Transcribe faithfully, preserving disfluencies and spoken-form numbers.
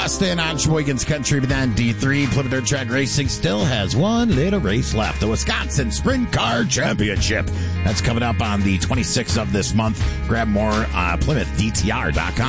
Austin on Sheboygan's Country, but then D three Plymouth Dirt Track Racing still has one little race left. The Wisconsin Sprint Car Championship. That's coming up on the twenty-sixth of this month. Grab more uh, Plymouth D T R dot com.